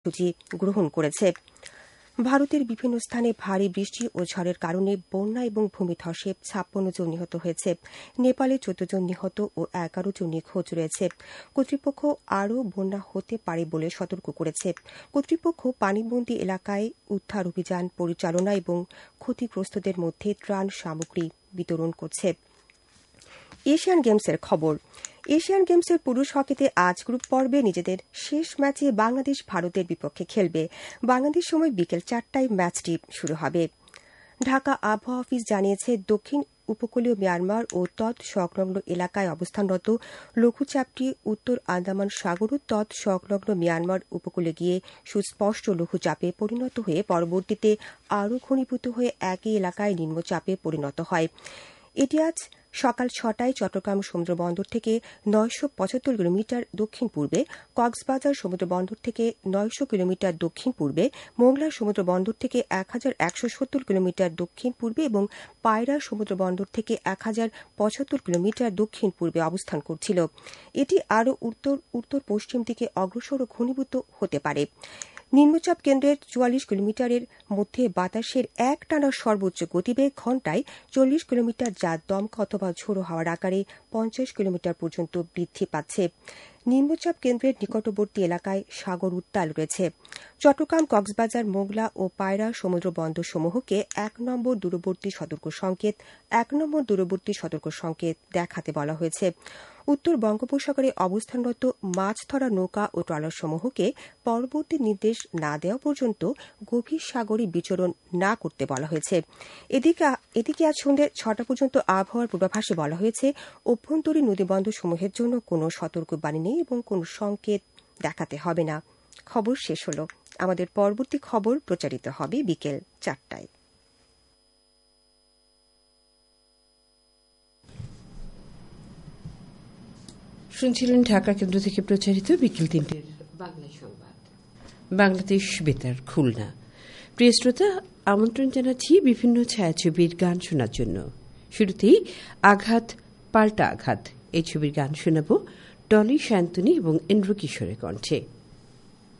কর্মসূচি গ্রহণ করেছে। ভারতের বিভিন্ন স্থানে ভারী বৃষ্টি ও ঝড়ের কারণে বন্যা এবং ভূমিধসে 56 জন নিহত হয়েছে। নেপালে 14 জন নিহত ও 11 জন নিখোঁজ রয়েছে। কর্তৃপক্ষ আরও বন্যা হতে পারে বলে সতর্ক করেছে। কর্তৃপক্ষ পানিবন্দী এলাকায় উদ্ধার অভিযান পরিচালনা এবং ক্ষতিগ্রস্তদের মধ্যে ত্রাণ সামগ্রী বিতরণ করছে। এশিয়ান গেমসের খবর। এশিয়ান গেমসের পুরুষ হকিতে আজ গ্রুপ পর্বে নিজেদের শেষ ম্যাচে বাংলাদেশ ভারতের বিপক্ষে খেলবে। বাংলাদেশ সময় বিকেল 4টায় ম্যাচটি শুরু হবে। ঢাকা আবহাওয়া অফিস জানিয়েছে, দক্ষিণ উপকূলীয় মিয়ানমার ও তৎসংলগ্ন এলাকায় অবস্থানরত লঘুচাপটি উত্তর আন্দামান সাগর ও তৎসংলগ্ন মিয়ানমার উপকূলে গিয়ে সুস্পষ্ট লঘুচাপে পরিণত হয়ে পরবর্তীতে আরও ঘনীভূত হয়ে একই এলাকায় নিম্নচাপে পরিণত হয়। এটি আজ সকাল 6টায় চট্টগ্রাম সমুদ্র বন্দর থেকে 975 কিলোমিটার দক্ষিণ পূর্বে, কক্সবাজার সমুদ্র বন্দর থেকে 900 কিলোমিটার দক্ষিণ পূর্বে, মোংলা সমুদ্র বন্দর থেকে 1170 কিলোমিটার দক্ষিণ পূর্বে এবং পায়রা সমুদ্র বন্দর থেকে 1075 কিলোমিটার দক্ষিণ পূর্বে অবস্থান করছিল। এটি আরও উত্তর পশ্চিম দিকে অগ্রসর ও ঘনীভূত হতে পারে। নিম্নচাপ কেন্দ্রের 44 কিলোমিটারের মধ্যে বাতাসের একটানা সর্বোচ্চ গতিবেগ ঘণ্টায় 40 কিলোমিটার, যা দমকা অথবা ঝোড়ো হাওয়ার আকারে 50 কিলোমিটার পর্যন্ত বৃদ্ধি পাচ্ছে। নিম্নচাপ কেন্দ্রের নিকটবর্তী এলাকায় সাগর উত্তাল রয়েছে। চট্টগ্রাম, কক্সবাজার, মোংলা ও পায়রা সমুদ্র বন্দরসমূহকে 1 নম্বর দূরবর্তী সতর্ক সংকেত দেখাতে বলা হয়েছে। উত্তর বঙ্গোপসাগরে অবস্থানরত মাছ ধরা নৌকা ও ট্রলারসমূহকে পরবর্তী নির্দেশ না দেওয়া পর্যন্ত গভীর সাগরে বিচরণ না করতে বলা হয়েছে। এদিকে আজ সন্ধ্যে 6টা পর্যন্ত আবহাওয়ার পূর্বাভাসে বলা হয়েছে, অভ্যন্তরীণ নদীবন্দরসমূহের জন্য কোনো সতর্কবাণী নেই এবং কোনো সংকেত দেখাতে হবে না। খবর শেষ হল। আমাদের পরবর্তী খবর প্রচারিত হবে বিকেল 4টায়। শুনছিলেন ঢাকা কেন্দ্র থেকে প্রচারিত বিকেল 3টের বাংলা সংবাদ। বাংলাদেশ বেতার, খুলনা। প্রিয় শ্রোতা, আমন্ত্রণ জানাচ্ছি বিভিন্ন ছায়াছবির গান শোনার জন্য। শুরুতেই আঘাত পাল্টা আঘাত এই ছবির গান শোনাব টনি শান্তনী এবং ইন্দ্র কিশোরের কণ্ঠে।